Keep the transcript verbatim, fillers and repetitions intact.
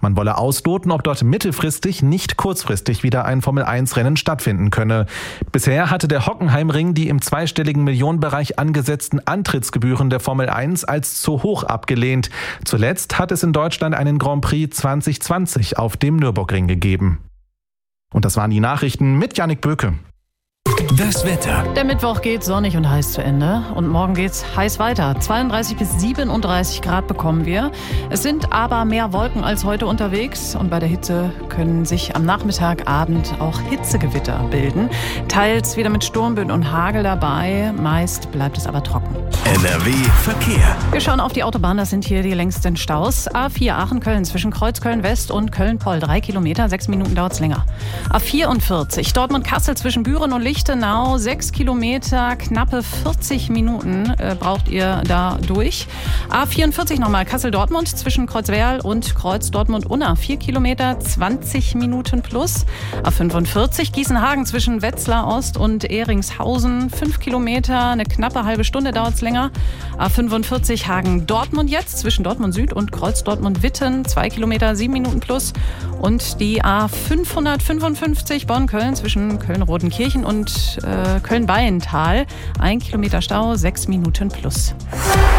Man wolle ausloten, ob dort mittelfristig, nicht kurzfristig wieder ein Formel eins Rennen stattfinden könne. Bisher hatte der Hockenheimring die im zweistelligen Millionenbereich angesetzten Antrittsgebühren der Formel eins als zu hoch abgelehnt. Zuletzt hat es in Deutschland einen Grand Prix zwanzig zwanzig auf dem Nürburgring gegeben. Und das waren die Nachrichten mit Jannik Böke. Das Wetter. Der Mittwoch geht sonnig und heiß zu Ende und morgen geht's heiß weiter. zweiunddreißig bis siebenunddreißig Grad bekommen wir. Es sind aber mehr Wolken als heute unterwegs und bei der Hitze können sich am Nachmittag, Abend auch Hitzegewitter bilden. Teils wieder mit Sturmböen und Hagel dabei, meist bleibt es aber trocken. N R W Verkehr. Wir schauen auf die Autobahn, das sind hier die längsten Staus. A vier Aachen-Köln zwischen Kreuzköln West und Köln-Poll, drei Kilometer, sechs Minuten dauert's länger. A vierundvierzig Dortmund-Kassel zwischen Büren und Lichtenau, sechs Kilometer, knappe vierzig Minuten äh, braucht ihr da durch. A vierundvierzig nochmal Kassel-Dortmund zwischen Kreuzwerl und Kreuz-Dortmund-Unna, vier Kilometer, zwanzig Minuten plus. A fünfundvierzig Gießen-Hagen zwischen Wetzlar Ost und Ehringshausen, fünf Kilometer, eine knappe halbe Stunde dauert's länger. A fünfundvierzig Hagen-Dortmund jetzt zwischen Dortmund Süd und Kreuz-Dortmund-Witten, zwei Kilometer, sieben Minuten plus. Und die A fünfhundertfünfundfünfzig Bonn-Köln zwischen Köln-Rodenkirchen und äh, Köln-Bayental, ein Kilometer Stau, sechs Minuten plus.